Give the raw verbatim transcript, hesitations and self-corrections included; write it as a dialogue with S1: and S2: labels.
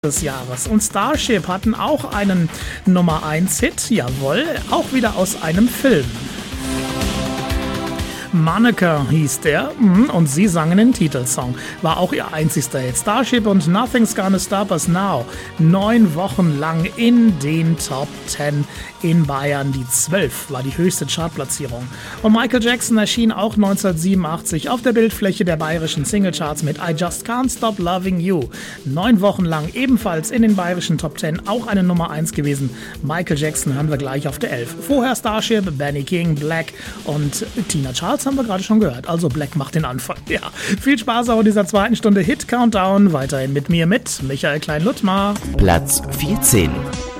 S1: des Jahres. Und Starship hatten auch einen Nummer eins Hit, jawohl, auch wieder aus einem Film. Manneke hieß der und sie sangen den Titelsong. War auch ihr einzigster Hit. Starship und Nothing's Gonna Stop Us Now. Neun Wochen lang in den Top Ten in Bayern. Die zwölf war die höchste Chartplatzierung. Und Michael Jackson erschien auch neunzehnhundertsiebenundachtzig auf der Bildfläche der bayerischen Singlecharts mit I Just Can't Stop Loving You. Neun Wochen lang ebenfalls in den bayerischen Top Ten auch eine Nummer eins gewesen. Michael Jackson haben wir gleich auf der elf. Vorher Starship, Benny King, Black und Tina Charles haben wir gerade schon gehört. Also Black macht den Anfang. Ja, viel Spaß auch in dieser zweiten Stunde Hit Countdown. Weiterhin mit mir mit Michael Klein-Luttmar.
S2: Platz vierzehn.